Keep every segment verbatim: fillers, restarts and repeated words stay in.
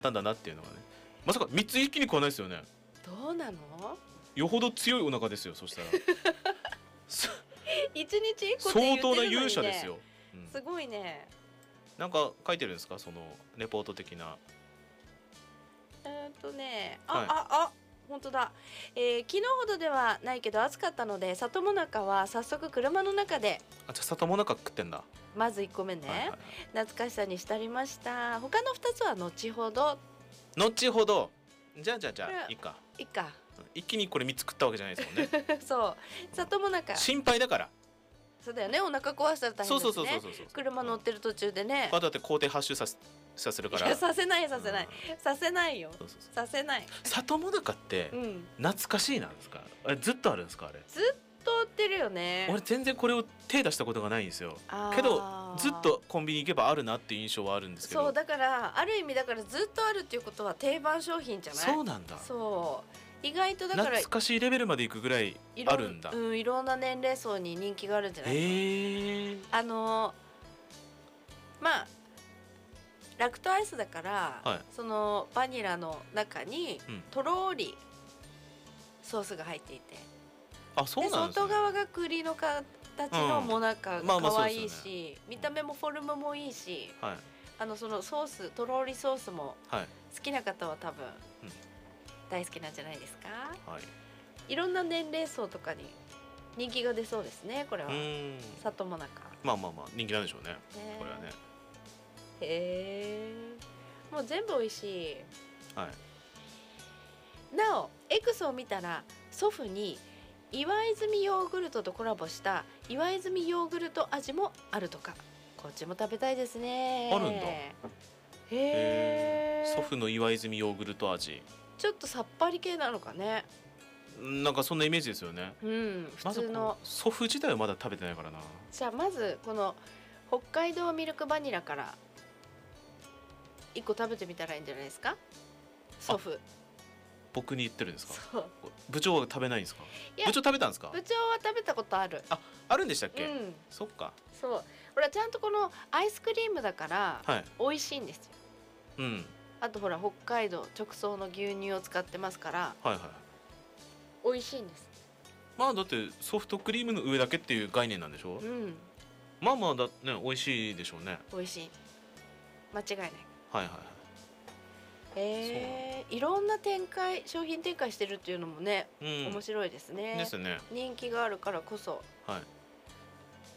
たんだなっていうのがね。まさかみっつ一気に食わないですよね。 どうなの？ よほど強いお腹ですよ。そしたら一日一個って言ってるのにね、 相当な勇者ですよ、うん、 すごいね。 なんか書いてるんですか、そのレポート的な。 えーっとねあ、 はい、 ああ本当だ、えー、昨日ほどではないけど暑かったので里もなかは早速車の中で。 あ、じゃあ里もなか食ってんだ。 まずいっこめね、はいはいはい、懐かしさに浸りました。他のふたつは後ほど。 後ほど。じゃあじゃあじゃあいいかいいか。 一気にこれみっつ食ったわけじゃないですもんねそう里もなか心配だから。 そうだよね、お腹壊したら大変ですね。 そうそうそうそうそう、 車乗ってる途中でね、 うん、だって工程発周ささせるから。 いやさせないさせない、うん、させないよ。 そうそうそう、 させない。 里もなかって懐かしいなんですか、うん、あれずっとあるんですか。あれずっと売ってるよね。 俺全然これを手出したことがないんですよ。けどずっとコンビニ行けばあるなっていう印象はあるんですけど。 そうだからある意味だからずっとあるっていうことは定番商品じゃない。 そうなんだ。 そう意外とだから懐かしいレベルまで行くぐらいあるんだ。 うん、いろんな年齢層に人気があるんじゃないかな。 へー。 あのまあラクトアイスだから、はい、そのバニラの中にとろーりソースが入っていて、 あ、そうなんですね。 で外側が栗の形のもなかが可愛いし、見た目もフォルムもいいし、はい、あのそのソースとろーりソースも好きな方は多分、はい、うん、大好きなんじゃないですか。はい、いろんな年齢層とかに人気が出そうですね。これは里もなか。 まあまあまあ人気なんでしょうね、ね、これはね。 へえ、もう全部美味しい。 はい、 なお X を見たら祖父に岩泉ヨーグルトとコラボした岩泉ヨーグルト味もあるとか。こっちも食べたいですね。 あるんだ。 へえ。 祖父の岩泉ヨーグルト味、 ちょっとさっぱり系なのかね。 なんかそんなイメージですよね。 うん、普通の、 ま、祖父自体はまだ食べてないからな。 じゃあまずこの北海道ミルクバニラからいっこ食べてみたらいいんじゃないですか。祖父。僕に言ってるんですか。部長は食べないんですか。部長食べたんですか。 部長は食べたことある。 あ、あるんでしたっけ、 うん、 そっか。 そうほらちゃんとこのアイスクリームだから、はい、美味しいんですよ。うん、あとほら北海道直送の牛乳を使ってますから、はいはい、美味しいんです。 まあだってソフトクリームの上だけっていう概念なんでしょ。うん、まあまあだね、美味しいでしょうね。 美味しい、間違いない。 はいはいはい。 えー、いろんな展開商品展開してるっていうのもね、うん、面白いですね。 ですね。 人気があるからこそ。はい、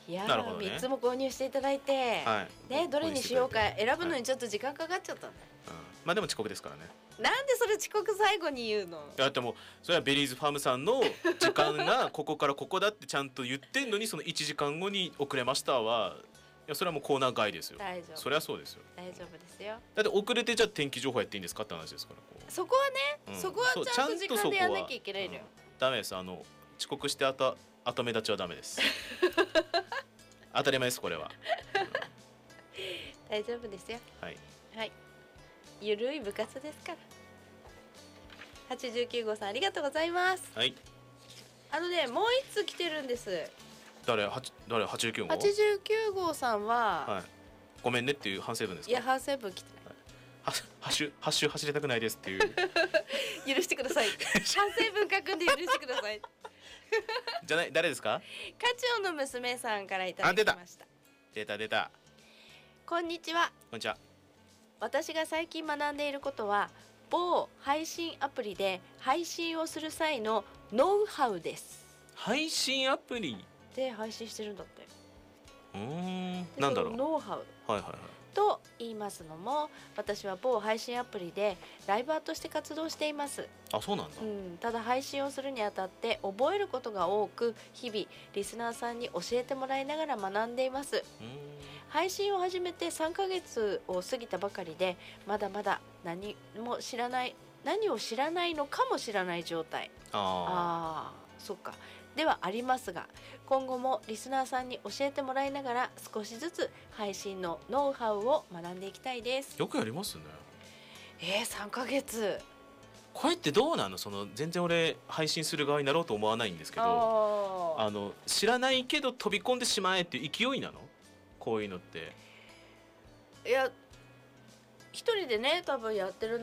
いやー、ね、みっつも購入していただいて、はい、ね、どれにしようか選ぶのにちょっと時間かかっちゃったんだよ。 はい、うん、まあでも遅刻ですからね。 なんでそれ遅刻最後に言うの。 だってもうそれはベリーズファームさんの時間がここからここだってちゃんと言ってんのに、そのいちじかんごに遅れましたは、いやそれはもうコーナー外ですよ。 大丈夫。 そりゃそうですよ。 大丈夫ですよ。 だって遅れてじゃあ天気情報やっていいんですかって話ですから。こうそこはね、うん、そこはちゃんと時間でやんなきゃいけないのよ。うん、 ダメです。あの遅刻して後後目立ちはダメです当たり前ですこれは、 うん、大丈夫ですよ。 はいはい、ゆるい部活ですから。はちじゅうきゅう号さんありがとうございます。 はい、 あのね、もう一つ来てるんです。 誰は誰はちじゅうきゅう号。 はちじゅうきゅう号さんは、はい、 ごめんねっていう反省文ですか。 いや反省文来てない。 はハッシュハッシュ走りたくないですっていう許してください反省文書くんで許してくださいじゃない、誰ですか。 課長の娘さんからいただきました。 出た出た。 こんにちは。 こんにちは。 私が最近学んでいることは某配信アプリで配信をする際のノウハウです。 配信アプリで配信してるんだって。 うーん、なんだろう。 ノウハウ、 はいはいはい。 と言いますのも、私は某配信アプリでライバーとして活動しています。 あ、そうなんだ。 うん、ただ配信をするにあたって覚えることが多く、日々リスナーさんに教えてもらいながら学んでいます。うん、配信を始めてさんかげつを過ぎたばかりで、まだまだ何も知らない何を知らないのかも知らない状態。ああ、そっかではありますが、今後もリスナーさんに教えてもらいながら少しずつ配信のノウハウを学んでいきたいです。 よくやりますね。 えー、さんかげつ。 これってどうなの。その全然俺配信する側になろうと思わないんですけど、ああの知らないけど飛び込んでしまえっていう勢いなの、こういうのって。 いや一人でね多分やってる